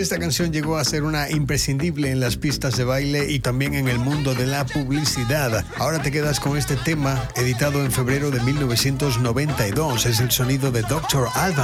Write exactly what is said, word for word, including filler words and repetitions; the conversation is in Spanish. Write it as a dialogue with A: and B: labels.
A: Esta canción llegó a ser una imprescindible en las pistas de baile y también en el mundo de la publicidad. Ahora te quedas con este tema, editado en febrero de mil novecientos noventa y dos. Es el sonido de doctor Alban.